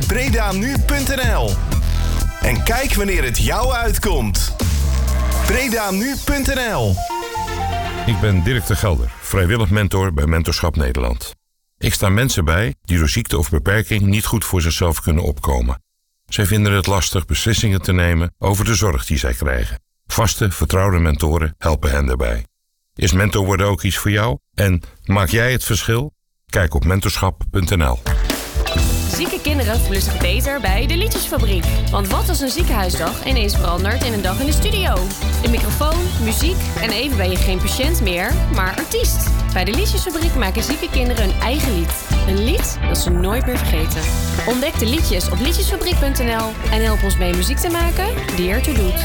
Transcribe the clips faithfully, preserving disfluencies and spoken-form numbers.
breda nu punt n l. En kijk wanneer het jou uitkomt. breda nu punt n l. Ik ben Dirk de Gelder, vrijwillig mentor bij Mentorschap Nederland. Ik sta mensen bij die door ziekte of beperking niet goed voor zichzelf kunnen opkomen. Zij vinden het lastig beslissingen te nemen over de zorg die zij krijgen. Vaste, vertrouwde mentoren helpen hen daarbij. Is mentor worden ook iets voor jou? En maak jij het verschil? Kijk op mentorschap punt n l. Zieke kinderen voelen zich beter bij de Liedjesfabriek. Want wat als een ziekenhuisdag ineens verandert in een dag in de studio? De microfoon, muziek en even ben je geen patiënt meer, maar artiest. Bij de Liedjesfabriek maken zieke kinderen hun eigen lied. Een lied dat ze nooit meer vergeten. Ontdek de liedjes op liedjesfabriek punt n l en help ons mee muziek te maken die ertoe doet.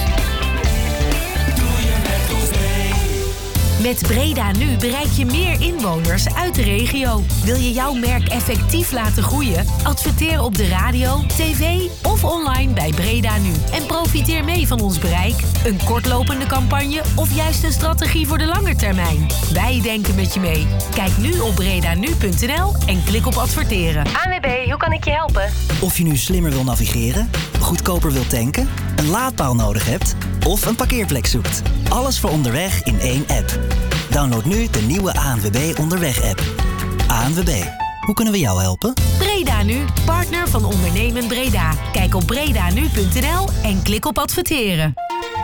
Met Breda Nu bereik je meer inwoners uit de regio. Wil je jouw merk effectief laten groeien? Adverteer op de radio, tv of online bij Breda Nu. En profiteer mee van ons bereik. Een kortlopende campagne of juist een strategie voor de lange termijn. Wij denken met je mee. Kijk nu op breda nu punt n l en klik op adverteren. A N W B, hoe kan ik je helpen? Of je nu slimmer wil navigeren, goedkoper wilt tanken, een laadpaal nodig hebt of een parkeerplek zoekt. Alles voor onderweg in één app. Download nu de nieuwe A N W B Onderweg-app. A N W B, hoe kunnen we jou helpen? Breda Nu, partner van Ondernemen Breda. Kijk op breda nu punt n l en klik op adverteren.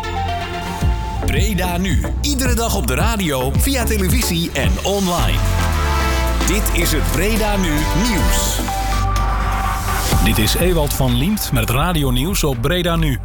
Breda Nu, iedere dag op de radio, via televisie en online. Dit is het Breda Nu Nieuws. Dit is Ewald van Liemt met het radionieuws op Breda Nu.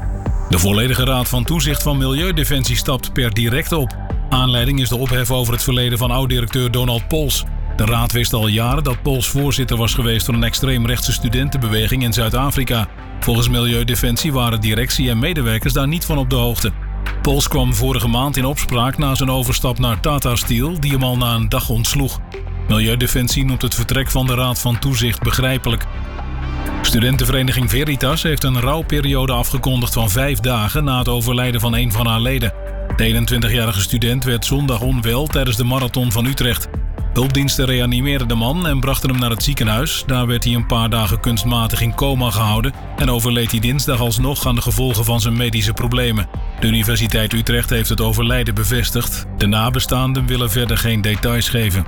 De volledige raad van toezicht van Milieudefensie stapt per direct op. Aanleiding is de ophef over het verleden van oud-directeur Donald Pols. De raad wist al jaren dat Pols voorzitter was geweest van een extreemrechtse studentenbeweging in Zuid-Afrika. Volgens Milieudefensie waren directie en medewerkers daar niet van op de hoogte. Pols kwam vorige maand in opspraak na zijn overstap naar Tata Steel, die hem al na een dag ontsloeg. Milieudefensie noemt het vertrek van de raad van toezicht begrijpelijk. Studentenvereniging Veritas heeft een rouwperiode afgekondigd van vijf dagen na het overlijden van een van haar leden. De eenentwintigjarige student werd zondag onwel tijdens de marathon van Utrecht. Hulpdiensten reanimeerden de man en brachten hem naar het ziekenhuis. Daar werd hij een paar dagen kunstmatig in coma gehouden en overleed hij dinsdag alsnog aan de gevolgen van zijn medische problemen. De Universiteit Utrecht heeft het overlijden bevestigd. De nabestaanden willen verder geen details geven.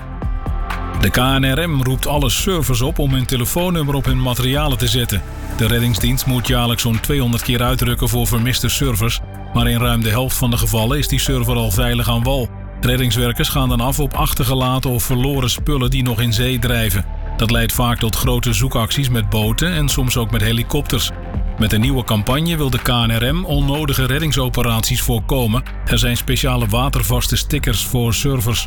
De K N R M roept alle servers op om hun telefoonnummer op hun materialen te zetten. De reddingsdienst moet jaarlijks zo'n tweehonderd keer uitrukken voor vermiste servers, maar in ruim de helft van de gevallen is die server al veilig aan wal. Reddingswerkers gaan dan af op achtergelaten of verloren spullen die nog in zee drijven. Dat leidt vaak tot grote zoekacties met boten en soms ook met helikopters. Met een nieuwe campagne wil de K N R M onnodige reddingsoperaties voorkomen. Er zijn speciale watervaste stickers voor servers.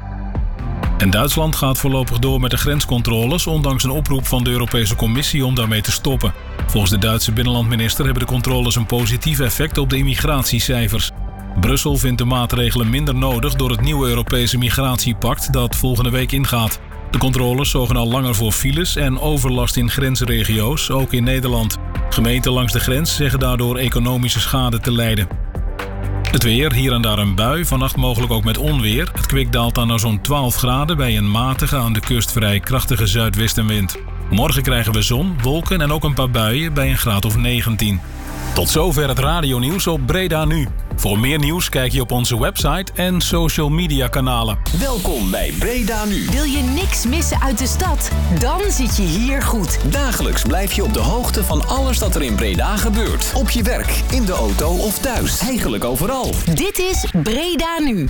En Duitsland gaat voorlopig door met de grenscontroles, ondanks een oproep van de Europese Commissie om daarmee te stoppen. Volgens de Duitse binnenlandminister hebben de controles een positief effect op de immigratiecijfers. Brussel vindt de maatregelen minder nodig door het nieuwe Europese migratiepact dat volgende week ingaat. De controles zorgen al langer voor files en overlast in grensregio's, ook in Nederland. Gemeenten langs de grens zeggen daardoor economische schade te lijden. Het weer, hier en daar een bui, vannacht mogelijk ook met onweer. Het kwik daalt dan naar zo'n twaalf graden bij een matige, aan de kust vrij krachtige zuidwestenwind. Morgen krijgen we zon, wolken en ook een paar buien bij een graad of negentien. Tot zover het radionieuws op Breda Nu. Voor meer nieuws kijk je op onze website en social media kanalen. Welkom bij Breda Nu. Wil je niks missen uit de stad? Dan zit je hier goed. Dagelijks blijf je op de hoogte van alles dat er in Breda gebeurt. Op je werk, in de auto of thuis. Eigenlijk overal. Dit is Breda Nu.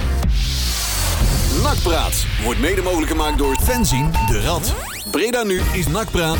Nakpraat wordt mede mogelijk gemaakt door Fenzin de Rad. Breda Nu is Nakpraat.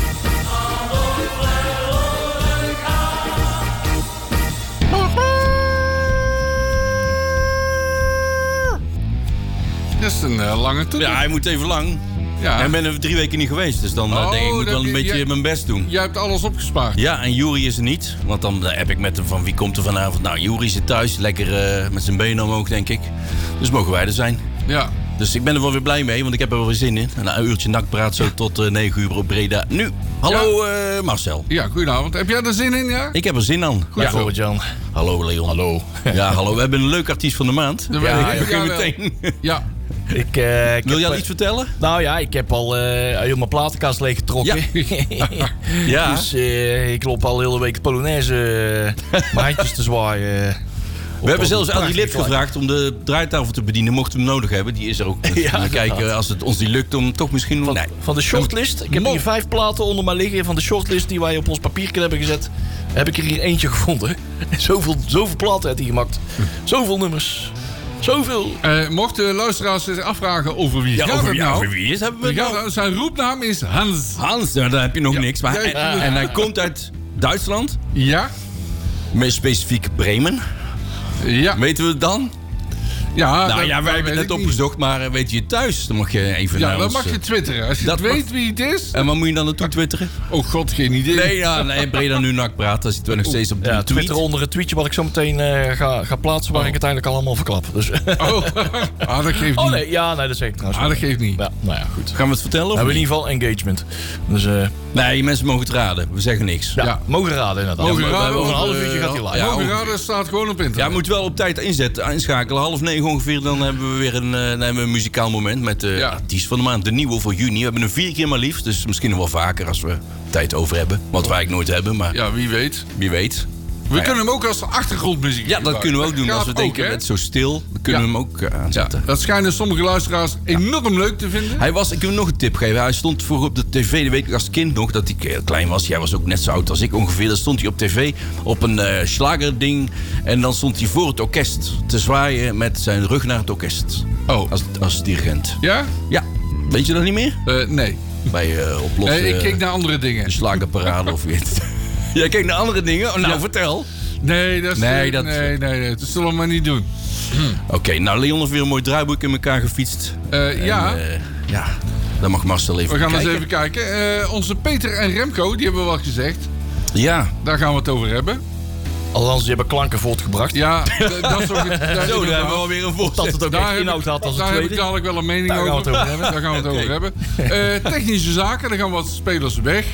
Dat is een uh, lange tour. Ja, hij moet even lang. Ja. En ik ben er drie weken niet geweest, dus dan oh, denk ik, ik moet wel een je, beetje jij, mijn best doen. Jij hebt alles opgespaard. Ja, en Juri is er niet. Want dan heb ik met hem van wie komt er vanavond. Nou, Juri zit thuis, lekker uh, met zijn benen omhoog, denk ik. Dus mogen wij er zijn. Ja. Dus ik ben er wel weer blij mee, want ik heb er wel weer zin in. Een uurtje nakpraat zo tot uh, negen uur op Breda. Nu, hallo ja. uh, Marcel. Ja, goedenavond. Heb jij er zin in, ja? Ik heb er zin aan. Goedenavond, Jan. Hallo, Leon. Hallo. Ja, hallo. We hebben een leuk artiest van de maand. Ja, ja, ja, ja, ja, meteen. Ja. Ik, uh, ik Wil je al heb, iets vertellen? Nou ja, ik heb al uh, heel mijn platenkast leeggetrokken. Ja. ja. Dus uh, ik loop al de hele week Polonaise uh, mijn handjes te zwaaien. We hebben zelfs Adrie Lip gevraagd om de draaitafel te bedienen, mochten we hem nodig hebben. Die is er ook. Dus ja, we kijken als het ons niet lukt om toch misschien... Van, nee. van de shortlist. Ik heb Mo- hier vijf platen onder mij liggen. Van de shortlist die wij op ons papiertje hebben gezet, heb ik er hier eentje gevonden. Zoveel, zoveel platen heeft hij gemaakt. Zoveel nummers. Zoveel. Uh, mochten luisteraars zich afvragen over wie Ja, gaat over, het ja, nou? over wie is hebben we Wie het gaat nou? het? Zijn roepnaam is Hans. Hans, nou, daar heb je nog Ja. niks. Maar, Ja, en, ja. en hij komt uit Duitsland, Ja? meer specifiek Bremen. Ja. Weten we het dan? Ja, Nou dat- ja, wij dat hebben weet het ik net niet. opgezocht, maar eh, weet je het thuis? Dan mag je even Ja, naar dan ons, mag je eh, twitteren. Als je dat het weet mag- wie het is. En waar moet je dan naartoe twitteren? Oh god, geen idee. Nee, ja, nee, Breda nu nak praat. Als je het nog steeds op de Ja, tweet. Twitter onder het tweetje wat ik zo meteen uh, ga, ga plaatsen, waar Oh. ik het eigenlijk allemaal verklap. Dus. Oh, ah, dat geeft Oh niet. nee, ja, nee, dat zeg ik trouwens. Ah, wel. dat geeft niet. Ja, nou ja, goed. Gaan we het vertellen? We Of hebben in niet? ieder geval engagement. Dus uh, Nee, mensen mogen het raden. We zeggen niks. ja, Ja. mogen raden inderdaad. Mogen Ja, maar raden over een of, half uh, uurtje gaat hij live. ja, Mogen ongeveer. raden staat gewoon op internet. Ja, moet wel op tijd inzetten, inschakelen. Half negen ongeveer, dan hebben we weer een, uh, dan hebben we een muzikaal moment met de Ja. artiest van de maand. De nieuwe voor juni. We hebben er vier keer maar liefst. Dus misschien nog wel vaker als we tijd over hebben. Wat wij eigenlijk nooit hebben, maar Ja, wie weet. wie weet. We Nou ja. kunnen hem ook als achtergrondmuziek Ja, dat gebruiken. kunnen we ook doen. Gaat Als we denken, ook, hè? het is zo stil, dan kunnen Ja. we hem ook uh, Ja, aanzetten. dat schijnen sommige luisteraars enorm leuk te vinden. Hij was, ik wil nog een tip geven. Hij stond vroeger op de tv, dat weet ik als kind nog, dat ik heel klein was. Jij was ook net zo oud als ik ongeveer. Dan stond hij op tv op een uh, slagerding. En dan stond hij voor het orkest te zwaaien met zijn rug naar het orkest. Oh. Als, als dirigent. Ja? Ja, weet je dat niet meer? Uh, nee. Bij uh, oplossen. nee. Ik keek naar andere dingen. de slagerparade of weet. Jij kijkt naar andere dingen? Oh, nou, Ja. vertel. Nee, dat is, Nee, nee, dat- nee, nee, nee, dat zullen we maar niet doen. Oké, okay, nou, Leon heeft weer een mooi draaiboek in elkaar gefietst. Uh, ja, En, uh, ja, dan mag Marcel even we gaan kijken. eens even kijken. Uh, onze Peter en Remco, die hebben we wel gezegd. Ja. Daar gaan we het over hebben. Althans, die hebben klanken voortgebracht. Ja, d- dat is ook het... daar- Zo, daar hebben we alweer een Dat voorzet. het ook Daar echt heb inhoud ik- had als het Daar heb ik tweede. dadelijk wel een mening Daar gaan we over. het over hebben. Daar gaan we het Oké. over hebben. Uh, technische zaken, daar gaan wat spelers weg.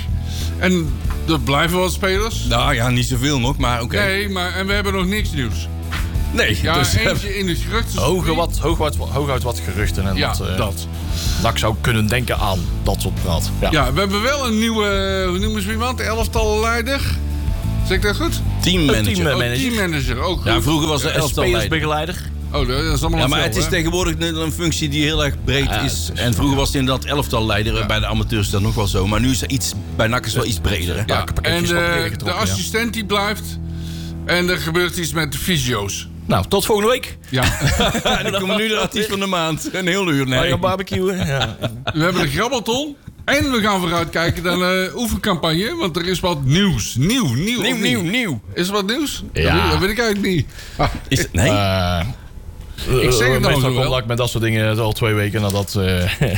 En er blijven wat spelers. Nou ja, niet zoveel nog, maar oké. Nee, maar en we hebben nog niks nieuws. Nee, Ja, dus, eentje in de geruchten. Hoge wat, hooguit, hooguit wat geruchten. En Ja, wat, uh, dat. dat ik zou kunnen denken aan dat soort praat. Ja. Ja, we hebben wel een nieuwe, hoe noemen ze iemand? Elftalleider. Zeg ik dat goed? teammanager. Een team- Oh, manager. teammanager, ook goed. Ja, vroeger was er Een elftalleider. spelersbegeleider. Oh, dat is allemaal Ja, maar het is hetzelfde, hè? tegenwoordig net een functie die heel erg breed Ja, is. het is- En vroeger was het inderdaad elftalleider. Bij de amateurs is dat nog wel zo. Maar nu is er iets, bij N A C is wel iets breder. Hè? Ja, en pakketjes wat de, meer de getrokken, ja. assistent die blijft. En er gebeurt iets met de fysio's. Nou, tot volgende week. Ja, En dan komen we nu de artiest van de maand. Een heel uur, Wij nee. gaan barbecuen. Ja. we hebben de grabbelton. En we gaan vooruitkijken naar de oefencampagne. Want er is wat nieuws. Nieuw, nieuw. Nieuw, of nieuw, niet? nieuw. Is er wat nieuws? Ja. Dat, weet, dat weet ik eigenlijk niet. Ah, Is het? Nee? Uh, Ik zeg het nou meestal zo wel. contact met dat soort dingen al twee weken nadat uh,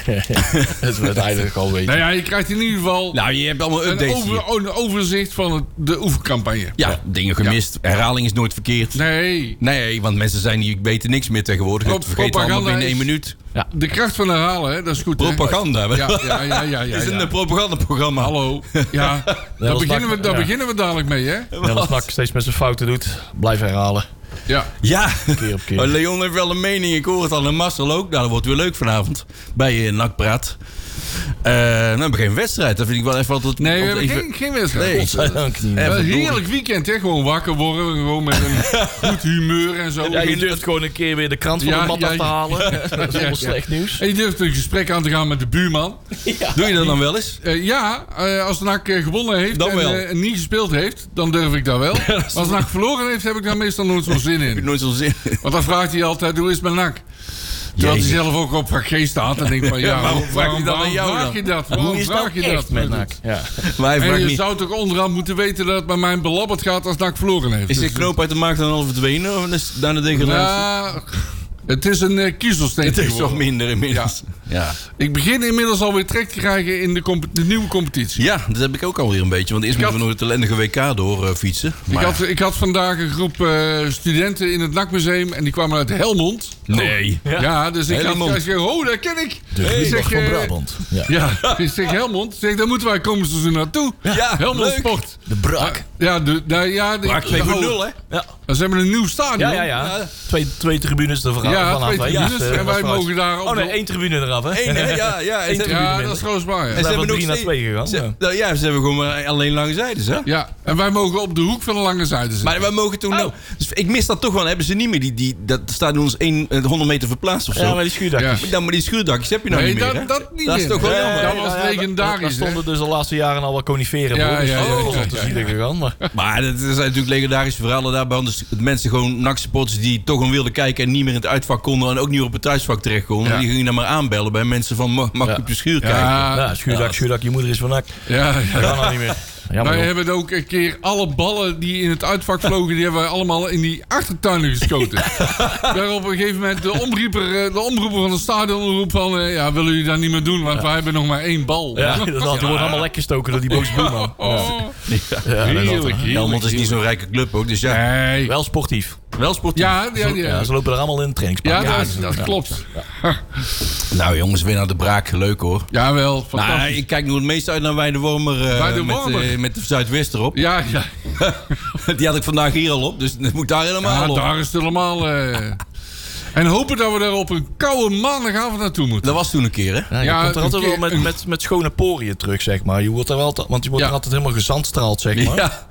het we het eigenlijk al weten. nou ja, je krijgt in ieder geval Nou, je hebt allemaal een, updates over, hier. een overzicht van het, de oefencampagne. Ja, dingen gemist. Herhaling is nooit verkeerd. Nee, Nee, want mensen zijn die weten niks meer tegenwoordig. Pro- Het vergeten allemaal propaganda binnen één is- minuut. de kracht van herhalen, hè, dat is goed. hè? Propaganda. Ja, ja, ja, ja, ja, ja, Het is een ja. eh, propagandaprogramma. Hallo. Ja, daar, dat beginnen we, maakt- daar ja. beginnen we dadelijk mee, hè? En als Nak steeds met zijn fouten doet, blijf herhalen. Ja. Ja, Keer op keer. Oh, Leon heeft wel een mening. Ik hoor het al. En Marcel ook. Nou, dat wordt weer leuk vanavond. Bij uh, N A C Praat. Uh, nou, we hebben geen wedstrijd. Dat vind ik wel even altijd... Nee, we altijd hebben even- geen, geen wedstrijd. Nee. Godzijdank niet. Wel Even een door. heerlijk weekend, hè? Gewoon wakker worden. Gewoon met een goed humeur en zo. Ja, je durft gewoon een keer weer de krant van Ja, de mat ja, af te ja. halen. Dat is helemaal Ja, ja. slecht nieuws. En je durft een gesprek aan te gaan met de buurman. Doe je dat dan wel eens? Uh, ja, uh, als N A C uh, gewonnen heeft Dan en wel. uh, niet gespeeld heeft, dan durf ik dat wel. Maar als N A C verloren heeft, heb ik daar meestal nooit zo'n zin Ik heb in. nooit zo'n zin. Want dan vraagt hij altijd, hoe is het met N A C? Terwijl hij Jezus. zelf ook op vak G staat. En denk van, ja, Ja, waarom vraag je dan aan jou vraag dan? je dat? Waarom Hoe is vraag dat je echt dat? met Nak? Ja. Maar hij En vraagt je niet... zou toch onderhand moeten weten dat het bij mij belabberd gaat als N A C verloren heeft. Is Dus de knoop uit de maag dan al verdwenen? Of is het naar de degradatie? Ja, het is een uh, kiezelsteen Het is toch geworden. minder inmiddels. Ja. Ik begin inmiddels alweer trek te krijgen in de, comp- de nieuwe competitie. Ja, dat heb ik ook alweer een beetje. Want eerst Ik moeten we had- nog het ellendige W K door uh, fietsen. Ik Maar... had, ik had vandaag een groep uh, studenten in het N A C-museum en die kwamen uit Helmond. Nee. Ja, dus ik had Helmond. gezegd, oh, dat ken ik. De Ik Ridder van eh, Brabant. Ja. Ja, ik zeg Helmond. Ik zeg, daar moeten wij komend seizoen naartoe. Ja, Helmond leuk. Sport. De Brak. Ja, de, de, ja, de, Brak twee nul, hè? Ja. Ze hebben een nieuw stadion. Ja, ja, ja. Twee, twee tribunes ervan ja, vanaf. twee tribunes. Ja, en wij mogen daar op Oh nee, de... één tribune eraf, hè? Eén, hè? Ja, ja. Eén tribune Ja, minder. dat is gewoon zwaar. Ja. En ze hebben drie naar twee gegaan. Ze, Ja. nou ja, ze hebben gewoon maar alleen lange zijdes, hè? Ja, en wij mogen op de hoek van de lange zijde zitten. Maar wij mogen toen... Oh. Nou, dus ik mis dat toch wel. Hebben ze niet meer die... die dat staat ons één, honderd meter verplaatst of zo. Ja, maar die schuurdakjes. Ja. Ja, maar die schuurdakjes heb je nou Nee, niet meer, dat, hè? dat niet Dat is meer. toch wel Ja, jammer. Dat was Ja, ja, legendarisch. Daar stonden dus de laatste jaren al wat coniferen Ja, voor. Dus ja, ja, dat ja, was ja, al te ja, zielig ja. gegaan. Maar... Maar dat zijn natuurlijk legendarische verhalen daarbij. Dus het mensen gewoon, N A C-supporters die toch gewoon wilden kijken... en niet meer in het uitvak konden en ook niet op het thuisvak terecht konden. Ja. Die gingen dan maar aanbellen bij mensen van... mag, mag ik Ja. op je schuur Ja. kijken? Ja, schuurdak, schuurdak, je moeder is van nak. Ja, ja. Dat kan al niet meer. Jammer, Wij joh. hebben ook een keer alle ballen die in het uitvak vlogen... die hebben wij allemaal in die achtertuinen geschoten. Daar op een gegeven moment de omroeper, de omroeper van het stadion roept van... Uh, ja, willen jullie dat niet meer doen, want wij hebben nog maar één bal. Ja, dat had gewoon allemaal lekker gestoken door die boze boeman. Oh, Ja, heerlijk, dat- heerlijk. Helmond is niet zo'n rijke club ook, dus ja. Nee. Wel sportief. Wel sportief. Ja, ja, ja. Ja, ze lopen er allemaal in het trainingspak. Ja, dat, dus- dat ja. klopt. Nou jongens, weer naar de Braak. Leuk hoor. Jawel, fantastisch. Nou, ik kijk nu het meest uit naar Weidewormer uh, met, Weidewormer. uh, met de Zuidwest erop. Ja, ja. Die had ik vandaag hier al op, dus dat moet daar helemaal Ja, op. daar is het helemaal... eh, En hopen dat we daar op een koude maandagavond naartoe moeten. Dat was toen een keer, hè? Ja, je Ja, komt er een altijd wel keer- met, een- met, met schone poriën terug, zeg maar. Je wordt er wel, want je wordt Ja. er altijd helemaal gezandstraald, zeg maar. Ja.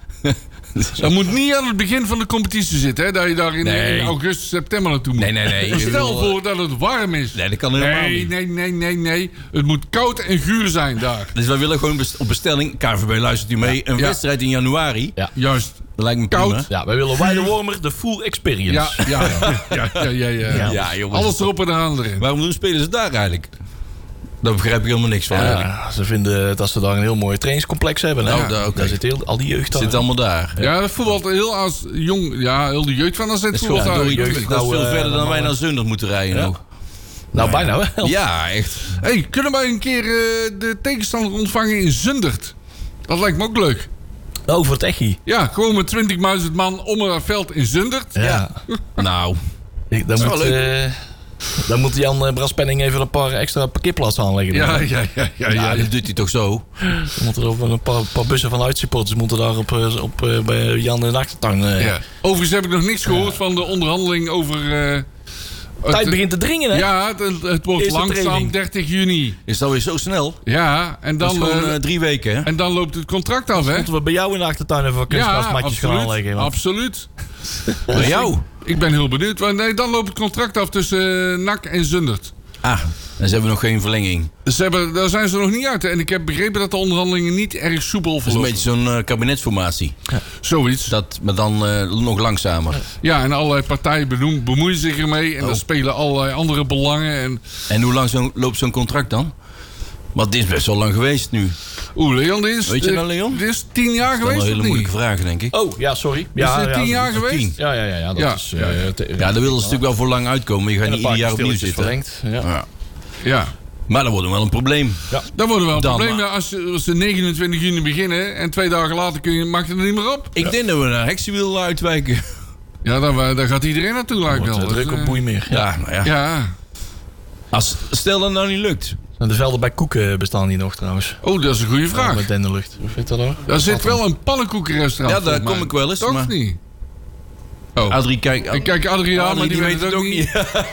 Dat moet niet aan het begin van de competitie zitten, hè? Dat je daar in, Nee. in augustus, september naartoe moet. Nee, nee, nee. Maar Ik stel bedoel, voor dat het warm is. Nee, dat kan helemaal nee, niet. nee, nee, nee, nee. Het moet koud en guur zijn daar. Dus wij willen gewoon best- op bestelling, K V B luistert u mee, een Ja. wedstrijd in januari. Ja. Juist. Dat lijkt me Koud. prima. Ja, wij willen Weidewormer de full experience. Ja, ja, ja, ja, ja, ja. Ja, jongens. Alles erop en eraan erin. Waarom doen spelen ze daar eigenlijk? Daar begrijp ik helemaal niks van. eigenlijk. Ja, ze vinden dat ze daar een heel mooi trainingscomplex hebben. Hè? Oh, daar, oké. Daar zit heel, al die jeugd Het daar. zit allemaal daar. Ja, dat voetbalt heel als jong. Ja, heel de jeugd van AZ Dat is, voetbalt gewoon- daar. dat is jeugd. veel Nou, eh, verder dan dan wij maar- naar Zundert moeten rijden Ja. nog. Nou, bijna wel. Ja, echt. Hey, kunnen wij een keer eh, de tegenstander ontvangen in Zundert? Dat lijkt me ook leuk. Over het echi. Ja, gewoon met twintigduizend man om het veld in Zundert. Ja. Nou, Ik- Dan is moet, wel eh, dan moet Jan uh, Braspenning even een paar extra parkeerplaatsen aanleggen. Ja, ja, ja, ja. ja, ja, dat doet hij toch zo? Dan moeten er ook wel een paar, paar bussen van uitsupporters moeten daar op, eh, op, eh, bij Jan in de achtertuin. eh. Ja. Overigens heb ik nog niks gehoord van de onderhandeling over... eh, Tijd het- begint te dringen, hè? Ja, het, het wordt Eerste langzaam training. dertig juni. Is dat weer zo snel? Ja, en Dat is dan, gewoon eh, eh, drie weken, hè? en dan loopt het contract af, hè? Moeten we bij jou in de achtertuin even wat Ja, kunstgrasmatjes gaan absoluut. aanleggen? want- Absoluut. Bij jou? Ik ben heel benieuwd. Want nee, dan loopt het contract af tussen eh, N A C en Zundert. Ah, dan hebben we nog geen verlenging. Ze hebben, daar zijn ze nog niet uit. En ik heb begrepen dat de onderhandelingen niet erg soepel Dat is een verlopen. beetje zo'n eh, kabinetsformatie. Zoiets. Dat, maar dan eh, nog langzamer. Ja, en allerlei partijen bedoen, bemoeien zich ermee. En Oh. dan spelen allerlei andere belangen. En... En hoe lang zo, loopt zo'n contract dan? Want dit is best wel lang geweest nu. Oeh, Leon, dit is, Weet je eh, nou, Leon? dit is tien jaar Dat zijn geweest, wel hele of moeilijke niet? vragen, denk ik. Oh, ja, sorry. Is Ja, het ja, tien jaar dat- geweest? tien. Ja, ja, ja, ja, dat Ja. is... eh, te- Ja, daar willen ze natuurlijk wel voor lang uitkomen. Maar je gaat en niet een ieder paar jaar opnieuw stilletjes zitten. verlengd. Ja. Ja. Ja. Maar dat wordt wel een probleem. Dat wordt wel een Dan probleem maar. als ze, als ze negenentwintig juni beginnen. En twee dagen later kun je, mag je er niet meer op. Ik denk dat we naar Heksenwiel uitwijken. Ja, daar, daar gaat iedereen naartoe, lijkt Wordt wel. eh, druk Dus, op eh, Boeimeer. Ja, nou ja. Ja. Als, stel dat het nou niet lukt. En de velden bij Koeken bestaan die nog trouwens. Oh, dat is een goede Ja, vraag. met denderlucht. Hoe vindt dat daar? Daar zit wel een pannenkoekenrestaurant. Ja, daar volgens kom mij. ik wel eens, Toch maar- niet? Oh. Adrie, kijk. Ik kijk Adriaan, Adrie, maar die, weet het ook niet.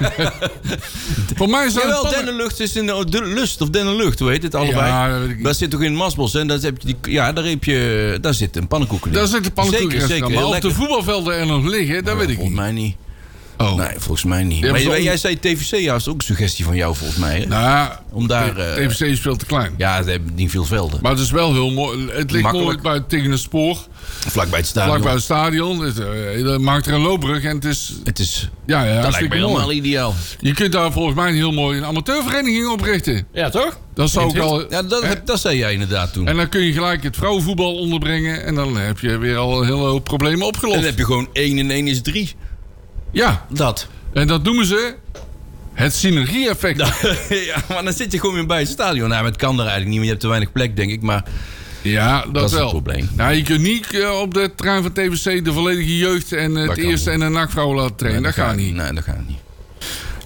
Voor mij is dat Jawel, een pannen... Dennenlucht is in de, de Lust of Dennenlucht, hoe heet het allebei? Ja, dat weet ik niet. Dat zit toch in Masbos, hè? Dat heb je die, ja, daar, heb je, daar zit een pannenkoeken in. Daar zit een Zeker, pannenkoekenrestaurant. zeker. Maar Heel of de lekker. voetbalvelden er nog liggen, dat weet ik Volgens niet. mij niet. Oh. Nee, volgens mij niet. Ja, maar maar zo- jij zei T V C juist ook een suggestie van jou, volgens mij. Hè? Nou, Om daar... eh, T V C is veel te klein. ja, ze hebben niet veel velden. Maar het is wel heel mooi. Het ligt Makkelijk. mooi bij, tegen het spoor. Vlak bij het stadion. Vlak bij het stadion. Het, eh, dat maakt er een loopbrug. En het is... Het is... Ja, ja, Dat lijkt me hartstikke helemaal mooi. ideaal. Je kunt daar volgens mij een heel mooi een amateurvereniging oprichten. Ja, toch? Dat zou ik al... Ja, dat, heb- dat zei jij inderdaad toen. En dan kun je gelijk het vrouwenvoetbal onderbrengen. En dan heb je weer al een hele hoop problemen En opgelost. dan heb je gewoon één en één is drie. Ja, Dat. en dat noemen ze het synergie-effect. ja, maar dan zit je gewoon weer bij het stadion. Nou, het kan er eigenlijk niet, want je hebt te weinig plek, denk ik. Maar Ja, dat, Dat is wel. het probleem. Nou, je kunt niet eh, op de trein van T V C de volledige jeugd en eh, het kan eerste niet. en de nachtvrouw laten trainen. nee, dat gaat niet. Nee, dat gaat niet.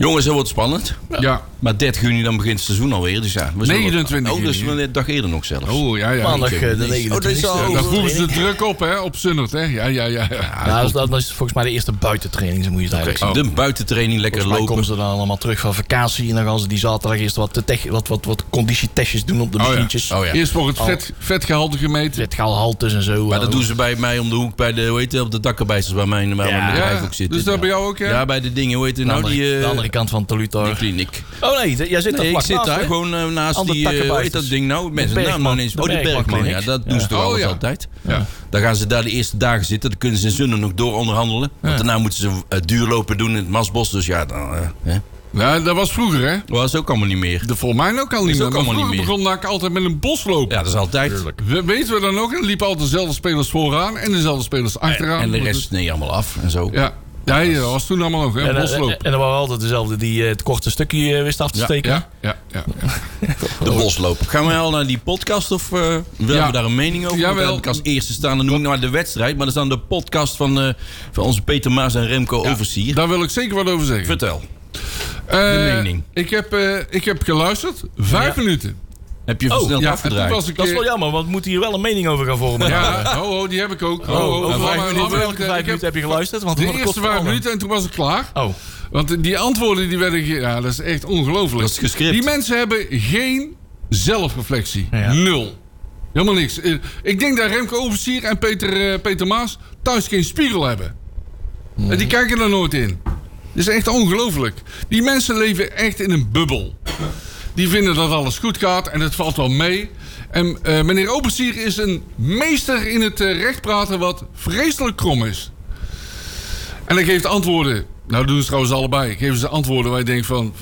Jongens, dat wordt spannend. Ja. Maar dertig juni dan begint het seizoen alweer. Dus ja, we zullen negenentwintig wat... Oh, dus juni. een dag eerder nog zelfs. Oh, ja, ja. Maandag uh, de Oh, dat is negenentwintigste. al- Daar voegen ze de druk op, hè, op Sunnert, hè. Ja, ja, ja. ja. Ja, dat, dat is volgens mij de eerste buitentraining, zo moet je het eigenlijk zien. De buitentraining, lekker Volgens mij lopen. komen ze dan allemaal terug van vakantie. En dan gaan ze die zaterdag eerst wat, tech, wat, wat, wat conditietestjes doen op de Oh, ja. machientjes. Oh, ja. Eerst wordt het vet, vetgehalte gemeten. Vetgehaltes en zo. Maar dat Uh, doen ze bij mij om de hoek bij de, hoe heet het, op de dakkenbijsters waar mijn, waar Ja. mijn bedrijf Ja, ook zit. dus dat bij jou ook, hè? Ja, bij de dingen, hoe heet het de, nou? andere, Die, eh, de andere kant van het Tolutar. die kliniek. Oh nee, d- jij zit Nee, er ik vlak zit naast, daar hè? gewoon uh, naast Aan de die, uh, hoe heet takkenbijsters. dat ding nou? Mensen naam Bergman. nou ineens. De Oh, de Bergman, Bergman, ja. Dat doen ze toch Oh, alles ja. altijd. Ja. Dan gaan ze daar de eerste dagen zitten. Dan kunnen ze in Zunnen nog door onderhandelen. Want daarna moeten ze uh, duurlopen doen in het Masbos. Dus ja, dan... Uh, hè. Ja, dat was vroeger, hè? Dat was ook allemaal niet meer. De volgens mij ook al niet Is meer. ook Maar allemaal vroeger niet meer. begon ik altijd met een bosloop. Ja, dat is altijd. We, weten we dan nog? En er liepen altijd dezelfde spelers vooraan en dezelfde spelers achteraan. En de rest nee, allemaal af en zo. Ja, ja, ja, dat was toen allemaal nog, hè? En, Bosloop. en, en er waren altijd dezelfde die uh, het korte stukje uh, wist af te Ja, steken. Ja, ja, ja. ja. De bosloop. Gaan we al naar die podcast of uh, willen Ja. we daar een mening over? Jawel. Want dan heb ik als eerste staan. Dan noem ik nou de wedstrijd. Maar dat is dan de podcast van, uh, van onze Peter Maas en Remco Oversier. Daar wil ik zeker wat over zeggen. Vertel. Eh, de mening. Ik heb, uh, ik heb geluisterd. Vijf Ja. minuten. Heb je Oh, versneld Ja, en toen afgedraaid? was ik... Dat is eh, wel jammer, want we moeten hier wel een mening over gaan vormen. Ja, ho, ho, die heb ik ook. Ho, Oh, ho, over laat vijf maar- minuten, laat maar welke even- vijf ik minuten heb je geluisterd? Want De dat eerste kost vijf veranderen. minuten en toen was ik klaar. Oh, Want die antwoorden die werden... ge- Ja, dat is echt ongelooflijk. Dat is gescript. Die mensen hebben geen zelfreflectie. Ja. Nul. Helemaal niks. Eh, Ik denk dat Remco Oversier en Peter, eh, Peter Maas thuis geen spiegel hebben. En die kijken er nooit in. Dat is echt ongelooflijk. Die mensen leven echt in een bubbel. Die vinden dat alles goed gaat en het valt wel mee. En eh, meneer Oversier is een meester in het eh, recht praten wat vreselijk krom is. En hij geeft antwoorden. Nou doen ze trouwens allebei. Geven ze antwoorden waar je denkt van...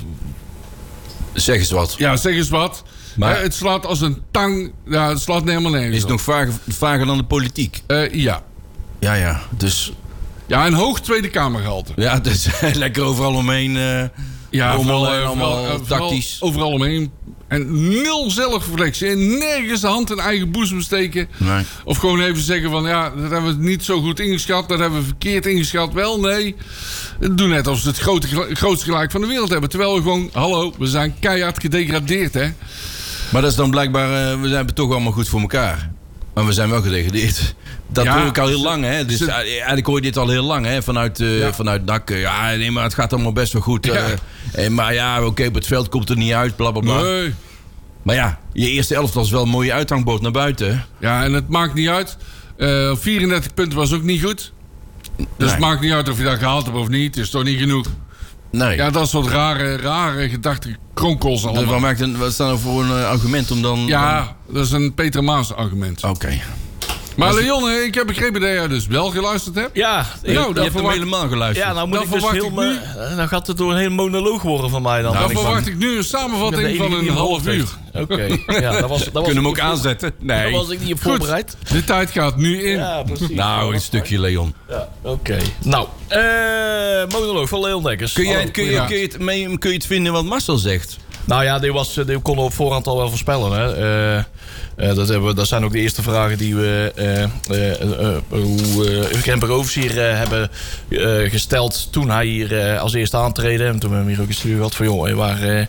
Zeg eens wat. Ja, zeg eens wat. Maar- Eh, het slaat als een tang... Ja, het slaat helemaal nergens Is op. het nog vager, vager dan de politiek? Eh, ja. Ja, ja. Dus Ja, een hoog Tweede Kamergehalte. ja, dus lekker overal omheen. uh, Ja, Rommel vooral, en eh, allemaal vooral, eh, vooral tactisch. Overal omheen. En nul zelfreflectie. En nergens de hand in eigen boezem steken. Nee. Of gewoon even zeggen van... Ja, dat hebben we niet zo goed ingeschat. Dat hebben we verkeerd ingeschat. Wel, nee. Doe net alsof ze het grote, grootste gelijk van de wereld hebben. Terwijl we gewoon... Hallo, we zijn keihard gedegradeerd, hè. Maar dat is dan blijkbaar, uh, we zijn toch allemaal goed voor elkaar. Maar we zijn wel gedegradeerd. Dat Ja, hoor ik al heel ze- lang, hè. Dus ze- uh, eigenlijk hoor je dit al heel lang, hè. Vanuit, uh, Ja. vanuit N A C. Uh, ja, nee, maar het gaat allemaal best wel goed. Uh, Ja. en, maar ja, oké, okay, op het veld komt er niet uit, bla, bla, bla. Nee. Maar ja, je eerste elftal is wel een mooie uithangbord naar buiten. hè. Ja, en het maakt niet uit. Eh, vierendertig punten was ook niet goed. Dus Nee. het maakt niet uit of je dat gehaald hebt of niet. Het is toch niet genoeg. Nee. Ja, dat is wat rare, rare gedachten kronkels Dus allemaal. wat, maakt een, wat is dat nou voor een uh, argument om dan... Ja, dat is een Peter Maas argument. dan- Oké. Maar Leon, hè, ik heb begrepen dat jij dus wel geluisterd hebt. ja. Nou, Je dan hebt hem verwacht, helemaal geluisterd. Ja, nou moet Dan ik dus verwacht heel... ik me- eh, Dan gaat het door een hele monoloog worden van mij dan. dan Ben ik verwacht bang. ik nu een Ik ben samenvatting de van enige een die hem half gehoord uur. heeft. Oké, ja, dat was, dat was Kunnen hem ik ook niet aanzetten? voor- Nee. Daar was ik niet op Goed, voorbereid. de tijd gaat nu in. Ja, precies. Nou, een stukje, Leon. Ja, oké. Nou, eh monoloog van Leon Dekkers. Kun, jij, Hallo, kun, je, ja. kun, je het, mee- kun je het vinden wat Marcel zegt? Nou ja, dit, was, dit konden we op voorhand al wel voorspellen. Hè. Eh, eh, dat, hebben we, dat zijn ook de eerste vragen die we eh, eh, eh, hoe uh, Remco Oversier uh, hebben uh, gesteld toen hij hier uh, als eerste aantreden. En toen hebben we hem hier ook een stuur gehad van joh, eh, waar, uh,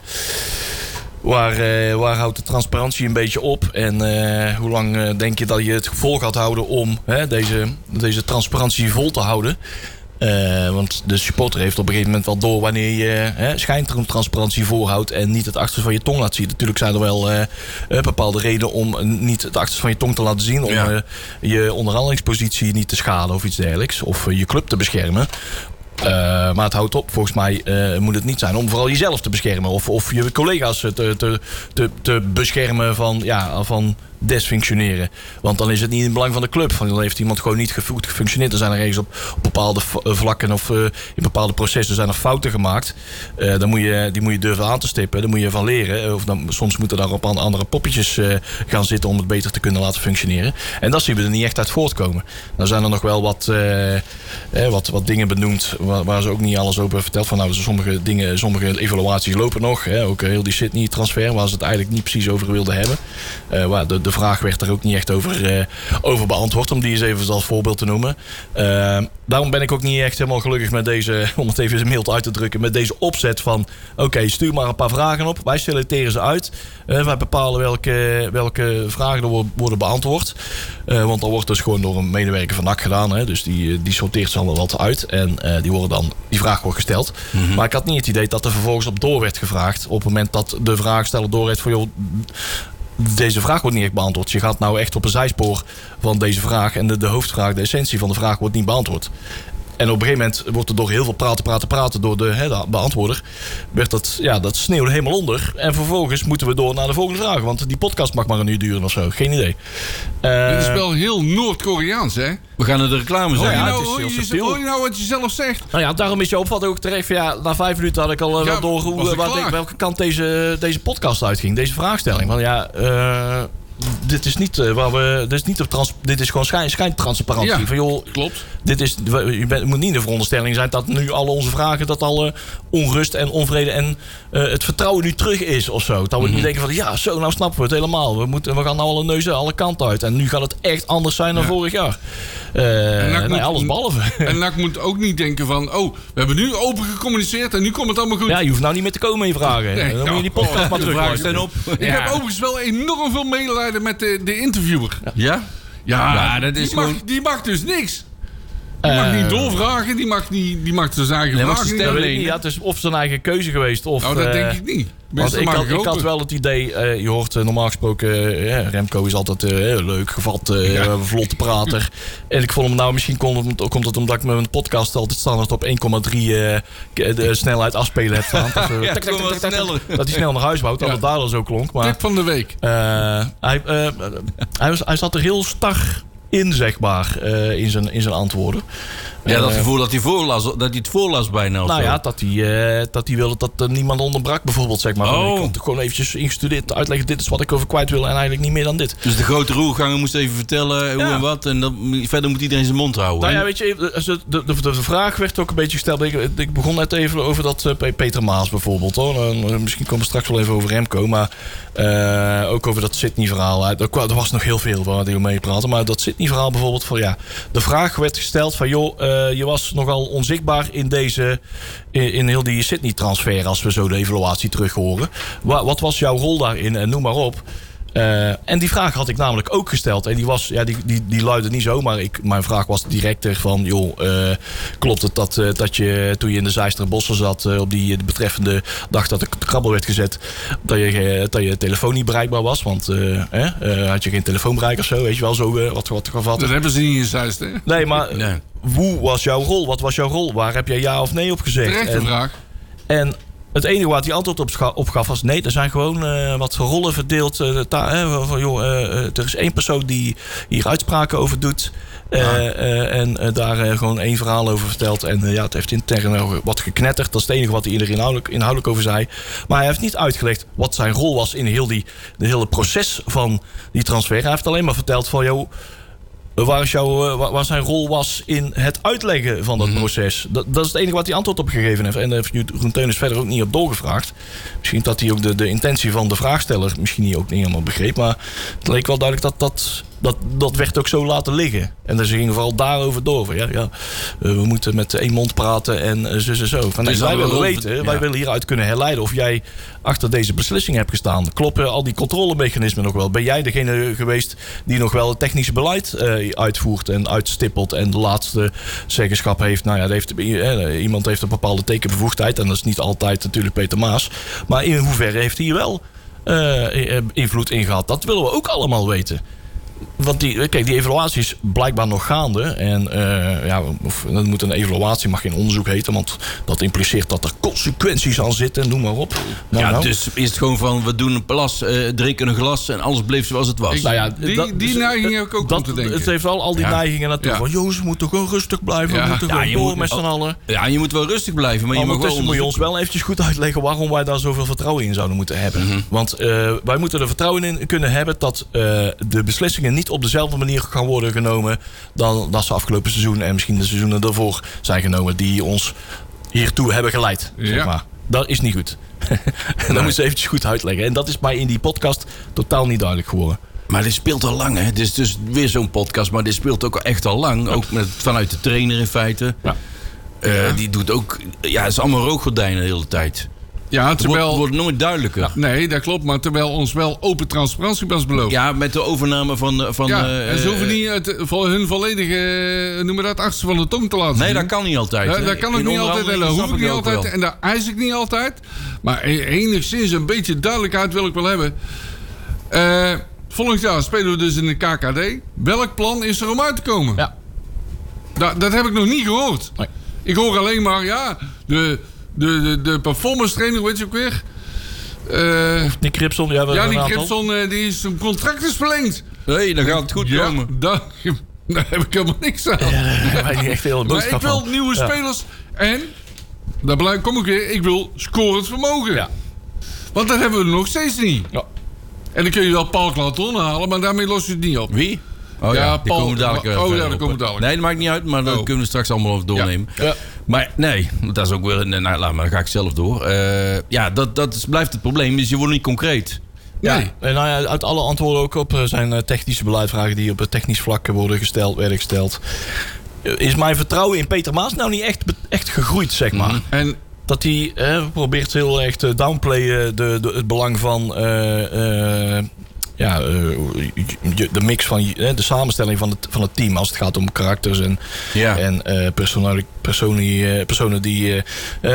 waar, uh, waar houdt de transparantie een beetje op? En uh, hoe lang uh, denk je dat je het vol gaat houden om hè, deze, deze transparantie vol te houden? Uh, want de supporter heeft op een gegeven moment wel door wanneer je hè, schijntransparantie voorhoudt en niet het achterste van je tong laat zien. Natuurlijk zijn er wel uh, uh, bepaalde redenen om niet het achterste van je tong te laten zien. Om Ja. uh, je onderhandelingspositie niet te schaden of iets dergelijks. Of uh, je club te beschermen. Uh, maar het houdt op, volgens mij uh, moet het niet zijn om vooral jezelf te beschermen. Of, of je collega's te, te, te, te beschermen van, ja, van desfunctioneren. Want dan is het niet in het belang van de club. Want dan heeft iemand gewoon niet goed gefunctioneerd. Er zijn er ergens op, op bepaalde vlakken of uh, in bepaalde processen zijn er fouten gemaakt. Uh, dan moet je, die moet je durven aan te stippen. Daar moet je van leren. Of dan, soms moeten daar op andere poppetjes uh, gaan zitten om het beter te kunnen laten functioneren. En dat zien we er niet echt uit voortkomen. Dan zijn er nog wel wat, uh, eh, wat, wat dingen benoemd waar, waar ze ook niet alles over hebben verteld. Van nou, sommige dingen, sommige evaluaties lopen nog. Hè. Ook heel die Sydney transfer waar ze het eigenlijk niet precies over wilden hebben. Uh, waar de, de de vraag werd er ook niet echt over, uh, over beantwoord. Om die eens even als voorbeeld te noemen. Uh, daarom ben ik ook niet echt helemaal gelukkig met deze, om het even mild uit te drukken, met deze opzet van, oké, okay, stuur maar een paar vragen op. Wij selecteren ze uit. Uh, wij bepalen welke, welke vragen er worden beantwoord. Uh, want dat wordt dus gewoon door een medewerker van N A C gedaan. Hè? Dus die, die sorteert ze allemaal wat uit. En uh, die, worden dan, die vraag wordt gesteld. Mm-hmm. Maar ik had niet het idee dat er vervolgens op door werd gevraagd. Op het moment dat de vraagsteller door heeft van, joh, deze vraag wordt niet echt beantwoord. Je gaat nou echt op een zijspoor van deze vraag. En de, de hoofdvraag, de essentie van de vraag wordt niet beantwoord. En op een gegeven moment wordt er door heel veel praten, praten, praten door de, he, de beantwoorder. Werd dat, ja, dat sneeuwde helemaal onder. En vervolgens moeten we door naar de volgende vraag. Want die podcast mag maar een uur duren of zo. Geen idee. Uh, Dit is wel heel Noord-Koreaans, hè? We gaan naar de reclame zijn. Hoor je, ja, nou, het is hoor, heel je, subtiel. hoor je nou wat je zelf zegt? Nou ja, daarom is je opvatting ook terecht. Van, ja, na vijf minuten had ik al uh, ja, door hoe, waar ik, welke kant deze, deze podcast uitging. Deze vraagstelling. Want ja, uh, dit is niet uh, waar we. Dit is niet op trans, dit is gewoon schijn, schijntransparantie. Ja, van, joh, klopt. Dit is, je bent, moet niet in de veronderstelling zijn dat nu alle onze vragen, dat alle onrust en onvrede en uh, het vertrouwen nu terug is of zo. Dat we mm-hmm. nu denken van, ja, zo, nou snappen we het helemaal. We, moeten, we gaan nou alle neuzen alle kanten uit. En nu gaat het echt anders zijn dan ja. vorig jaar. Uh, en nee, moet, alles behalve. En N A C moet ook niet denken van, oh, we hebben nu open gecommuniceerd en nu komt het allemaal goed. Ja, je hoeft nou niet meer te komen in vragen. Nee, dan moet je die podcast oh, maar terug op. Ik ja. heb overigens wel enorm veel medelijden met de, de interviewer. Ja? Ja, ja, ja dat is die, mag, gewoon... die mag dus niks. Die mag uh, niet doorvragen, die mag, niet, die mag zijn eigen nee, vragen niet. Weet ik niet. Ja, het is of zijn eigen keuze geweest. Of, nou, dat uh, denk ik niet. Want ik had, ik had wel het idee, uh, je hoort uh, normaal gesproken, uh, ja, Remco is altijd uh, leuk, gevat, uh, ja. vlotte prater. En ik vond hem nou, misschien komt het, komt het omdat ik met mijn podcast altijd standaard op één komma drie uh, de snelheid afspelen heb staan. Dat, uh, ja, tak, tak, tak, tak, tak, dat hij snel naar huis bouwt, dat ja. het daar al zo klonk. Maar, tip van de week. Uh, hij, uh, hij, was, hij zat er heel star in, zeg maar, uh, in, zijn, in zijn antwoorden. Ja, dat gevoel dat hij, voorlas, dat hij het voorlas bijna. Nou zo. ja, dat hij, uh, dat hij wilde dat er niemand onderbrak, bijvoorbeeld, zeg maar. Oh. Ik kon gewoon eventjes ingestudeerd uitleggen, dit is wat ik over kwijt wil en eigenlijk niet meer dan dit. Dus de grote roerganger moest even vertellen hoe ja. en wat en dan, verder moet iedereen zijn mond houden. Nou hè? ja, weet je, de, de, de, de vraag werd ook een beetje gesteld. Ik, ik begon net even over dat uh, Peter Maas bijvoorbeeld. Hoor. Uh, misschien komen we straks wel even over Remco, maar uh, ook over dat Sydney-verhaal. Er, er was nog heel veel waar we mee praten, maar dat Sydney-verhaal bijvoorbeeld, van ja, de vraag werd gesteld van joh, uh, je was nogal onzichtbaar in deze, in, in heel die Sydney-transfer, als we zo de evaluatie terug horen. Wat, wat was jouw rol daarin en noem maar op. Uh, en die vraag had ik namelijk ook gesteld. En die, was, ja, die, die, die luidde niet zo, maar ik, mijn vraag was directer van, joh, uh, klopt het dat, uh, dat je toen je in de Zijsterbossen zat, uh, op die de betreffende dag dat de krabbel werd gezet, dat je, dat je telefoon niet bereikbaar was? Want uh, eh, uh, had je geen telefoonbereik of zo, weet je wel, zo uh, wat, wat gevat. Dat hebben ze niet in Zeist, Nee, maar nee. Hoe was jouw rol? Wat was jouw rol? Waar heb jij ja of nee op gezegd? Terechte en, vraag. En het enige waar hij antwoord op, scha- op gaf was nee, er zijn gewoon uh, wat rollen verdeeld. Uh, ta- uh, van, joh, uh, er is één persoon die hier uitspraken over doet. Uh, ja. uh, en uh, daar uh, gewoon één verhaal over vertelt. En uh, ja, het heeft intern wat geknetterd. Dat is het enige wat hij er inhoudelijk, inhoudelijk over zei. Maar hij heeft niet uitgelegd wat zijn rol was in heel die, de hele proces van die transfer. Hij heeft alleen maar verteld van, joh, Waar, is jouw, waar zijn rol was in het uitleggen van dat mm-hmm. proces. Dat, dat is het enige wat hij antwoord op gegeven heeft. En daar heeft Jeroen Teunis verder ook niet op doorgevraagd. Misschien dat hij ook de, de intentie van de vraagsteller misschien niet, ook niet helemaal begreep. Maar het leek wel duidelijk dat dat, dat, dat werd ook zo laten liggen. En dus ze gingen vooral daarover door. Van, ja, ja, we moeten met één mond praten en zo en zo. Van, nee, wij willen weten, ja. wij willen hieruit kunnen herleiden of jij achter deze beslissing hebt gestaan. Kloppen al die controlemechanismen nog wel? Ben jij degene geweest die nog wel het technische beleid uh, uitvoert en uitstippelt en de laatste zeggenschap heeft? Nou ja, heeft, eh, iemand heeft een bepaalde tekenbevoegdheid en dat is niet altijd natuurlijk Peter Maas. Maar in hoeverre heeft hij wel uh, invloed in gehad? Dat willen we ook allemaal weten. Want die, kijk, die evaluatie is blijkbaar nog gaande. En uh, ja, of, dat moet een evaluatie, mag geen onderzoek heten. Want dat impliceert dat er consequenties aan zitten. Noem maar op. Nou, ja, nou. Dus is het gewoon van, we doen een plas, uh, drinken een glas en alles bleef zoals het was. Ik, nou ja, die dat, die neiging heb ik ook dat, om te denken. Het heeft wel al die ja. neigingen naartoe. Ja. Van, jongens, we moeten gewoon rustig blijven. Ja. We moeten gewoon ja, door moet, met z'n allen. Ja, je moet wel rustig blijven. Maar je mag wel moet je ons wel eventjes goed uitleggen waarom wij daar zoveel vertrouwen in zouden moeten hebben. Mm-hmm. Want uh, wij moeten er vertrouwen in kunnen hebben dat uh, de beslissingen niet op dezelfde manier gaan worden genomen dan dat ze afgelopen seizoen en misschien de seizoenen daarvoor zijn genomen die ons hiertoe hebben geleid. Ja. Zeg maar. Dat is niet goed. En dat nee. moet ze eventjes goed uitleggen. En dat is mij in die podcast totaal niet duidelijk geworden. Maar dit speelt al lang, hè? Dit is dus weer zo'n podcast, maar dit speelt ook echt al lang. Ook met, vanuit de trainer in feite. Ja. Uh, die doet ook... Ja, het is allemaal rookgordijnen de hele tijd. Ja, terwijl... Het wordt, wordt nooit duidelijker. Ja, nee, dat klopt. Maar terwijl ons wel open transparantie was beloofd. Ja, met de overname van... van ja, uh, en ze hoeven niet het, hun volledige, noem maar dat, achtste van de tong te laten zien. Nee, dat kan niet altijd. Ja, dat kan ook niet altijd en dat hoef ik niet altijd. En dat eis ik niet altijd. Maar enigszins een beetje duidelijkheid wil ik wel hebben. Uh, volgend jaar spelen we dus in de K K D. Welk plan is er om uit te komen? Ja. Da, dat heb ik nog niet gehoord. Nee. Ik hoor alleen maar, ja, de... De, de, de performance trainer, weet je ook weer? Uh, die Kripson, die hebben ja, die aantal. Kripson, uh, die is, zijn contract is verlengd. Nee, dan gaat het goed ja, komen. Daar, daar heb ik helemaal niks aan. Ja, daar ben ik echt heel maar ik wil van. nieuwe ja. spelers. En, daar blijf, kom ik weer, ik wil scorend vermogen. Ja. Want dat hebben we nog steeds niet. Ja. En dan kun je wel Paul Claton halen, maar daarmee los je het niet op. Wie? Oh ja, ja die Paul, komen we dadelijk. Oh ja, daar komen we dadelijk. Nee, dat maakt niet uit, maar dat oh. kunnen we straks allemaal over doornemen. Ja. Ja. Maar nee, dat is ook weer... Nou, laat maar, dan ga ik zelf door. Uh, ja, dat, dat is, blijft het probleem. Dus je wordt niet concreet. Ja, nee. En nou ja, uit alle antwoorden ook op zijn technische beleidvragen die op het technisch vlak worden gesteld, werden gesteld. Is mijn vertrouwen in Peter Maas nou niet echt, echt gegroeid, zeg maar. Mm-hmm. En dat hij eh, probeert heel erg te downplayen de, de, het belang van... Uh, uh, Ja, de mix van de samenstelling van het, van het team als het gaat om karakters en, ja. en uh, personen, personen, personen die uh,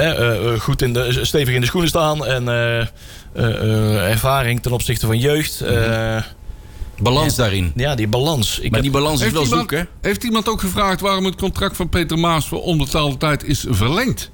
uh, goed in de, stevig in de schoenen staan en uh, uh, uh, ervaring ten opzichte van jeugd. Uh, balans ja, daarin. Ja, die balans. Ik maar die balans is wel iemand, zoeken. Heeft iemand ook gevraagd waarom het contract van Peter Maas voor onbetaalde tijd is verlengd?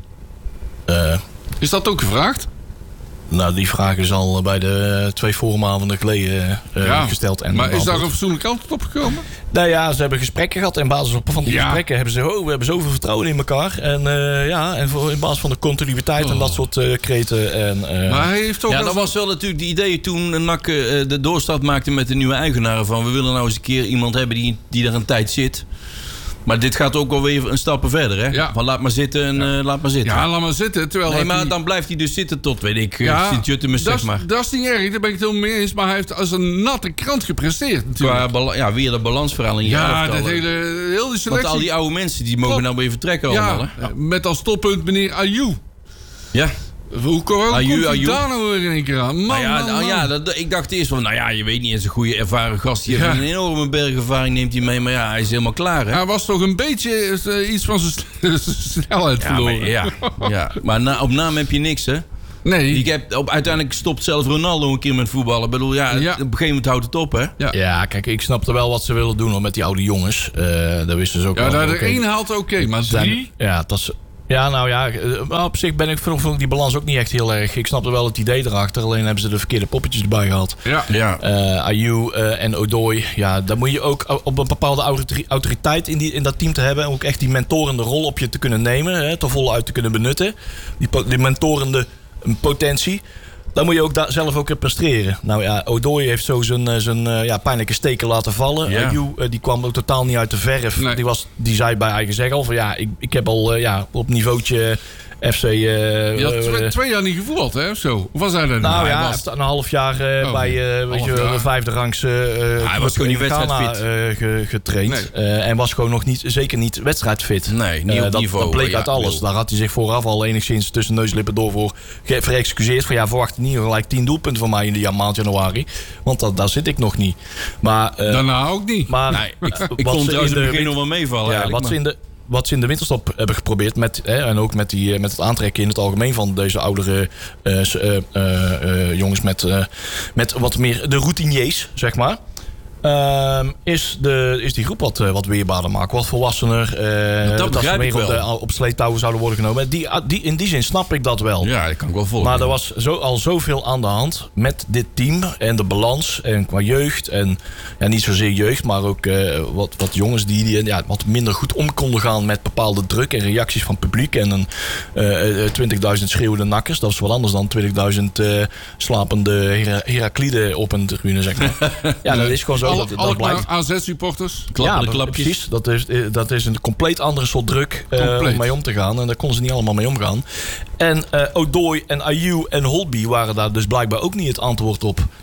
Uh, is dat ook gevraagd? Nou, die vraag is al bij de twee forumavonden geleden uh, ja, gesteld. En maar is daar een fatsoenlijk antwoord op gekomen? Nou ja, ze hebben gesprekken gehad. En basis van die ja. gesprekken hebben ze... Oh, we hebben zoveel vertrouwen in elkaar. En uh, ja, en voor, in basis van de continuïteit oh. en dat soort uh, kreten. En, uh, maar hij heeft toch ja, dat was wel natuurlijk de idee toen N A C uh, de doorstart maakte met de nieuwe eigenaren. Van we willen nou eens een keer iemand hebben die, die daar een tijd zit. Maar dit gaat ook alweer een stap verder, hè? Ja. Van laat maar zitten en ja. uh, laat maar zitten. Ja, laat maar zitten. Terwijl nee, maar die... dan blijft hij dus zitten tot, weet ik, ja, Sint-Juttemus, zeg maar. Dat is niet erg, daar ben ik het helemaal mee eens. Maar hij heeft als een natte krant gepresteerd, natuurlijk. Qua, ja, weer dat balansverhaal in je Ja, dat hele, heel die selectie. Want al die oude mensen, die mogen Top. nou weer vertrekken allemaal, ja, hè? Met als toppunt meneer Ayew. Ja. Hoe kom je daar nou weer in één keer aan? Man, nou ja, man, man. Nou ja dat, ik dacht eerst van, nou ja, je weet niet, hij is een goede ervaren gast. Die ja. heeft een enorme bergervaring, neemt hij mee. Maar ja, hij is helemaal klaar, hè? Hij was toch een beetje uh, iets van zijn snelheid ja, verloren. Maar, ja, ja, maar na, op naam heb je niks, hè? Nee. Ik heb, op, uiteindelijk stopt zelf Ronaldo een keer met voetballen. Ik bedoel, ja, ja. op een gegeven moment houdt het op, hè? Ja, ja kijk, ik snapte wel wat ze willen doen hoor, met die oude jongens. Uh, dat wisten ze ook ja, wel. Ja, er één haalt oké, okay, maar drie? Ja, dat is... Ja, nou ja, op zich ben ik, vond ik die balans ook niet echt heel erg. Ik snapte wel het idee erachter, alleen hebben ze de verkeerde poppetjes erbij gehad. Ja. ja. Uh, Ayew uh, en Odoi, ja, dan moet je ook op een bepaalde autoriteit in, die, in dat team te hebben. En ook echt die mentorende rol op je te kunnen nemen, hè, te volle uit te kunnen benutten. Die, die mentorende potentie. Dan moet je ook da- zelf ook presteren. Nou ja, Odoi heeft zo zijn, zijn uh, ja, pijnlijke steken laten vallen. Ja. Ayew, uh, die kwam ook totaal niet uit de verf. Nee. Die, was, die zei bij eigen zeg al van ja, ik, ik heb al uh, ja, op niveautje F C... Uh, je had twee, twee jaar niet gevoetbald, hè? Of zo? Of was hij dat? Nou hij ja, was... een half jaar uh, oh, bij uh, weet je, de vijfde rangs uh, ja, hij was gewoon niet wedstrijdfit uh, ge, getraind. Nee. Uh, en was gewoon nog niet, zeker niet wedstrijdfit. Nee, niet op uh, dat, niveau. Dat bleek ja, uit alles. wil. Daar had hij zich vooraf al enigszins tussen neuslippen door voor verexcuseerd. Van ja, verwacht niet gelijk tien doelpunten van mij in de maand januari. Want dat, daar zit ik nog niet. Maar, uh, Daarna ook niet. Maar, nee, ik, uh, ik vond trouwens in het begin nog wel meevallen. Ja, wat ze in de... Wat ze in de winterstop hebben geprobeerd, met, hè, en ook met, die, met het aantrekken in het algemeen van deze oudere uh, uh, uh, uh, jongens met, uh, met wat meer de routiniers, zeg maar. Uh, is, de, is die groep wat, uh, wat weerbaarder maken, wat volwassener. Uh, dat, dat begrijp ze ik meer wel. op, de, op sleetouwen zouden worden genomen. Die, die, in die zin snap ik dat wel. Ja, dat kan ik wel volgen. Maar er was zo, al zoveel aan de hand met dit team en de balans en qua jeugd. En ja, niet zozeer jeugd, maar ook uh, wat, wat jongens die, die ja, wat minder goed om konden gaan met bepaalde druk en reacties van het publiek. En een uh, twintigduizend schreeuwende nakkers. Dat is wat anders dan twintigduizend uh, slapende Hera- Herakliden op een tribune, zeg maar. Ja, dat is gewoon zo. Alle, dat, alle dat A Z-supporters. Klappende ja, klapjes. Precies. Dat is, dat is een compleet andere soort druk uh, om mee om te gaan. En daar konden ze niet allemaal mee omgaan. En uh, Odoi en Ayew en Holtby waren daar dus blijkbaar ook niet het antwoord op. Nee.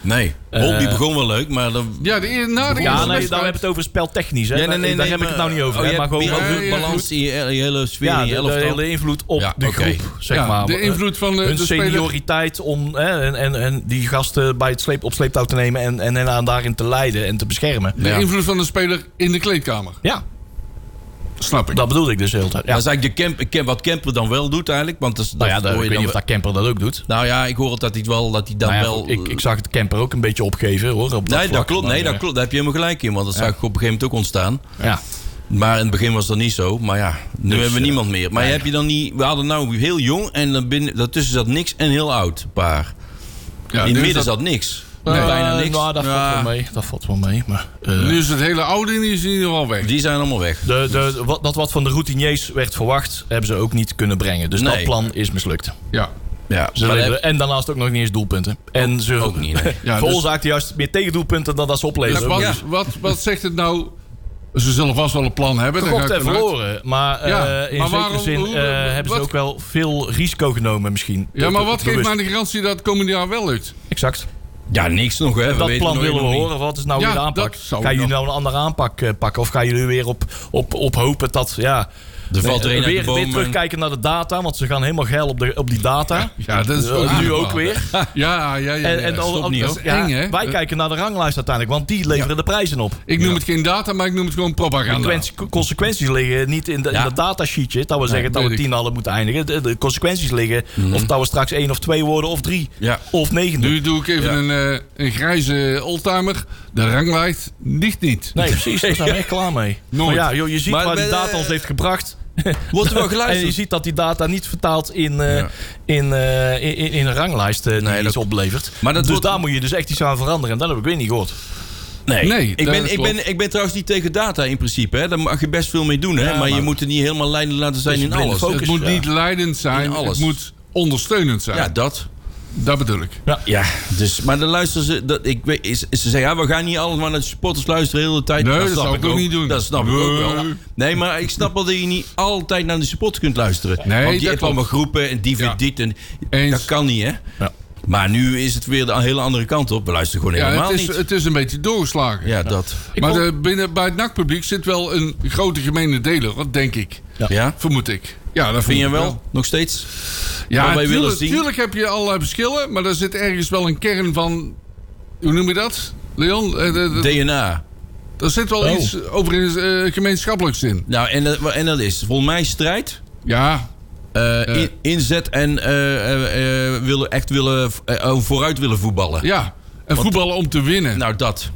Holby begon wel leuk, maar dan... Ja, de, na de ja, nee, daar hebben we het over speltechnisch. Hè? Ja, nee, nee, daar nee, heb ik het nou niet over. Oh, hè? je Maar gewoon hebt over ja, balans in je, je hele sfeer, ja, in je de, de elftal. hele invloed op Ja, de okay. groep, zeg ja, maar. De invloed van de, hun de senioriteit om hè, en, en, en die gasten bij het sleep, op sleeptouw te nemen en, en hen daarin te leiden en te beschermen. De ja. invloed van de speler in de kleedkamer. Ja. Snap ik. Dat bedoelde ik dus de hele tijd. Ja. Dat is eigenlijk de camp, camp, wat Kemper dan wel doet eigenlijk. Want dat, is, Nou ja, dat de, hoor ik je weet dan niet of dat Kemper dat ook doet. Nou ja, ik hoor dat hij wel dat hij dan Nou ja, wel. ik, ik zag het Kemper ook een beetje opgeven hoor. Op dat nee, vlak, dat klopt. maar, Nee, dat uh, klopt. Daar heb je helemaal gelijk in. Want dat ja. zag ik op een gegeven moment ook ontstaan. Ja. Maar in het begin was dat niet zo. Maar ja, nu Dus, hebben we uh, niemand meer. Maar nee. heb je dan niet. We hadden nou heel jong en dan binnen, daartussen zat niks en heel oud. Een paar. Ja, in het nu midden is dat- zat niks. Uh, Nee, bijna niks. Nou, dat Ja. valt wel mee. Dat valt wel mee. Maar, uh, Nu is het hele oude in ieder geval weg. Die zijn allemaal weg. de, de, wat, dat wat van de routiniers werd verwacht, hebben ze ook niet kunnen brengen. Dus Nee. dat plan is mislukt. Ja. Ja, Ze maar leveren- heb- en daarnaast ook nog niet eens doelpunten. En ze ook niet, nee. Ja, veroorzaakten juist meer tegendoelpunten dan dat ze Dus opleveren. wat, Ja. wat, wat zegt het nou? Ze zullen vast wel een plan hebben. daar ga Gekocht ik en vanuit. verloren. Maar, Ja, uh, in maar zekere waarom- zin hoe- uh, hebben wat- ze ook wel veel risico genomen misschien. Ja, maar wat geeft Bewust. mij de garantie dat het komende jaar wel lukt? Exact. Ja, niks nog, hè. We Dat weten plan nog willen we helemaal niet. horen. Wat is nou Ja, weer de aanpak? dat zou Gaan jullie nog- nou een andere aanpak uh, pakken? Of gaan jullie weer op, op, op hopen dat... Ja, Er valt er een uit de weer, boom weer en- terugkijken naar de data. Want ze gaan helemaal geil op, de, op die data. Ja, dat is Uh, wel nu aardig ook wel. weer. Ja, ja, ja. ja. En, en Dat al- stopt al- niet, dat hoor. is- ja, Eng, hè? wij kijken naar de ranglijst uiteindelijk. Want die leveren de prijzen op. Ik noem het geen data, maar ik noem het gewoon propaganda. Consequenties, consequenties liggen niet in, de, Ja. in dat datasheetje. Dat we zeggen dat we weet ik. tien hadden moeten eindigen. De, de consequenties liggen. Of dat we straks één of twee worden of drie. Ja. Of negen. Nu doe ik even een, uh, een grijze oldtimer. De ranglijst ligt niet. Nee, precies. Daar zijn we echt klaar mee. Nooit. Maar ja, joh, je ziet Maar waar die we- data ons heeft gebracht. Wordt er wel En je geluisterd? ziet dat die data niet vertaalt in, uh, Ja. in, uh, in, in een ranglijst uh, die Nee, iets dat- oplevert. Maar dat dus wordt- daar moet je dus echt iets aan veranderen. En dat heb ik weer niet gehoord. Nee, Nee, ik, dat ben, ik, klopt. ben, ik ben trouwens niet tegen data in principe. Hè. Daar mag je best veel mee doen. Hè. Ja, maar, je maar- moet er niet helemaal leidend laten zijn Dus in blinde alles. focus. Het moet ja. niet leidend zijn, In alles. het moet ondersteunend zijn. Ja, dat. Dat bedoel ik. Ja, dus, maar dan luisteren ze... Dat, ik weet, is, ze zeggen, ja, we gaan niet allemaal naar de supporters luisteren de hele tijd. Nee, dat snap zou ik ook niet doen. Dat snap ik ook wel. Nee. Nee, maar ik snap wel dat je niet altijd naar de supporters kunt luisteren. Nee, Want je dat hebt allemaal klopt. groepen en die vindt Ja. dit. En, Eens. dat kan niet, hè? Ja. Maar nu is het weer de hele andere kant op. We luisteren gewoon Ja, helemaal het, is, niet. het is een beetje doorgeslagen. Ja, dat. Ik maar vond- de, binnen, bij het N A C-publiek zit wel een grote gemene deler, dat denk ik. Ja? Vermoed ik. Ja, dat Vind je ik wel? Nog steeds? Ja, Wat wij willen tuurlijk, zien? tuurlijk heb je allerlei verschillen, maar er zit ergens wel een kern van... Hoe noem je dat, Leon? Eh, de- de- D N A. er zit wel Oh. iets over in uh, gemeenschappelijks in. Nou, en, dat- en dat is volgens mij strijd. Ja, eh, in- inzet en eh, eh, eh, willen, echt willen, eh, vooruit willen voetballen. ja. En voetballen om te winnen. Nou, dat.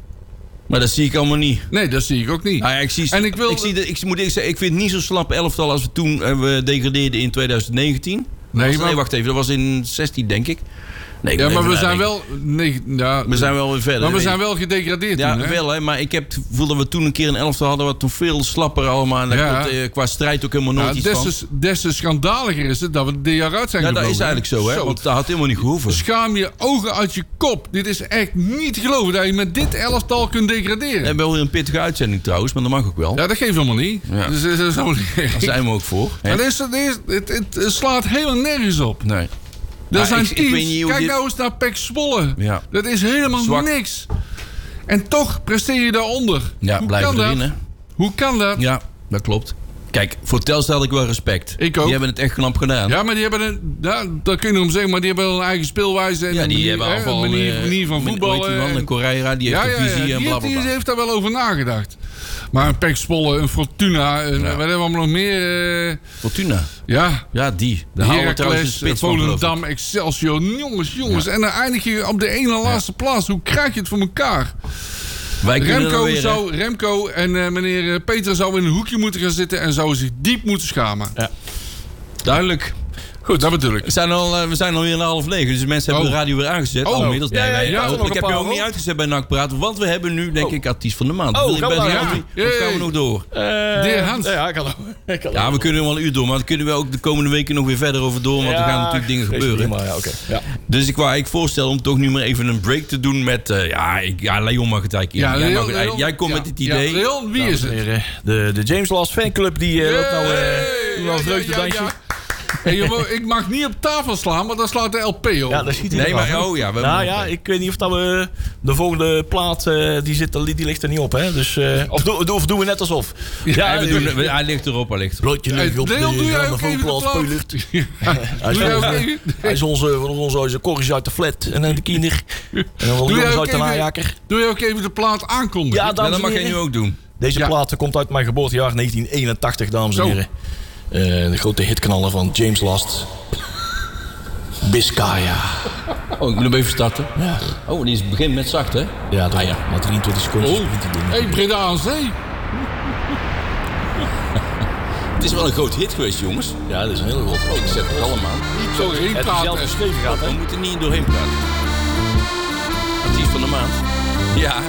Maar dat zie ik allemaal niet. Nee, dat zie ik ook niet. Nou ja, ik, zie, En ik wil- ik, zie de, ik moet eerlijk zeggen, ik vind het niet zo slap elftal als we toen eh, we degradeerden in twintig negentien. Nee, nee, maar- wacht even, dat was in zestien, denk ik. Nee, ik ja, moet maar even we zijn nadenken. wel... Nee, ja, We zijn wel weer verder. maar we Nee. zijn wel gedegradeerd Ja, toen, hè? wel hè, maar ik heb het gevoel dat we toen een keer een elftal hadden wat toen veel slapper allemaal. En daar Ja. komt, eh, qua strijd ook helemaal nooit Ja, iets des, van. te, des te schandaliger is het dat we de jaar uit zijn Ja, dat gevlogen. is eigenlijk zo, hè? Want dat had helemaal niet gehoeven. Schaam je ogen uit je kop. Dit is echt niet te geloven dat je met dit elftal kunt degraderen. We hebben wel een pittige uitzending trouwens, maar dat mag ook wel. Ja, dat geeft helemaal niet. Ja. Dus, dat is helemaal niet Daar erg. zijn we ook voor. hè? Maar dit is, dit is, het, het slaat helemaal nergens op. Nee. Er Maar zijn ik- ik teams. weet niet hoe Kijk dit- nou eens naar P E C Zwolle. Ja. Dat is helemaal Zwak. niks. En toch presteer je daaronder. Ja, Hoe blijven kan erin, dat? hè? Hoe kan dat? Ja, dat klopt. Kijk, voor Telstar had ik wel respect. Ik ook. Die hebben het echt knap gedaan. Ja, maar die hebben een... Ja, dat kun je erom zeggen, maar die hebben wel een eigen speelwijze. En Ja, een die manier, hebben hè, afval. een manier, eh, manier van hoe heet voetballen. die man, en- een Correira, die heeft ja, een ja, visie ja, en die, bla heeft, bla die bla. heeft daar wel over nagedacht. Maar een P E C Zwolle, een Fortuna, een, Ja. wat hebben we allemaal nog meer? eh, Fortuna. ja, Ja, die. De houden we trouwens in Heracles, spits van, geloof ik. Volendam, Excelsior. Jongens, jongens. En dan eindig je op de ene laatste plaats. Hoe krijg je het voor elkaar? Wij kunnen er Remco, weer, hè. zou, Remco en eh, meneer eh, Peter zou in een hoekje moeten gaan zitten en zou zich diep moeten schamen. Duidelijk. Goed, dat bedoel ik. We zijn, al, eh, we zijn alweer een half negen, dus de mensen hebben Oh. de radio weer aangezet. Oh. Al inmiddels. Ja, Nee, ja, wij- ja, oh, nog een ik heb paar, je ook hoor. niet uitgezet bij N A C Praat, want we hebben nu, denk Oh. ik, artiest van de maand. Oh, Wil je gaan we best daar nog- nou? Of gaan we nog door? Uh, De heer Hans. Ja, ik kan ook. Ik kan Ja, ook. we kunnen wel een uur door, maar dan kunnen we ook de komende weken nog weer verder over door, want er gaan natuurlijk dingen geeft gebeuren. niet, maar ja, oké. Ja. Dus ik wou eigenlijk voorstellen om toch nu maar even een break te doen met... eh, ja, ik, ja, Leon mag het eigenlijk. Ja, jij, Leon, mag het, Leon. jij komt Ja. met het idee. Ja, Leon, wie is Dames en het? heren, De, de James Last fanclub die uh, loopt nou, uh, Hey! doet nou een Ja, vreugdedansje. ja, ja, Hey, jongen, ik mag niet op tafel slaan, maar dan slaat de L P op. Ja, dat schiet hij Nee, eraf, maar hè? oh ja. We Nou hebben- ja, ik weet niet of dat we... De volgende plaat, uh, die, zit, er- die ligt er niet op, hè? Dus, uh, of, do, of doen we net alsof? Ja, we doen, we, hij ligt erop, hij ligt erop. Blotje Hey, ligt op Deel, doe de jij ook even de plaat? speulert. Hij is Doe jij ook van- even- Hij is onze, van onze, onze korrels uit de flat. En dan de kinder. En dan de Doe jij jongens ook uit de even- najakker. Doe je ook even de plaat aankondigen? Ja, Ja, dames dat en mag jij heren. nu ook doen. Deze Ja. plaat komt uit mijn geboortejaar negentien eenentachtig, dames en Zo. heren. Uh, de grote hitknallen van James Last. Biscaya. Oh, ik moet hem even starten. Ja, Oh, die is begint met zacht, hè? ja, dat, Ah, ja. na drieëntwintig seconden Oh, begint hij doen. hey, Breda aan Zee. Het is wel een groot hit geweest, jongens. Ja, dat is een hele grote. Oh, ik zet het allemaal. Niet zo heen Het is zelf praten. geschreven gaat, hè? We moeten niet doorheen praten. Artiest van de maand. Ja.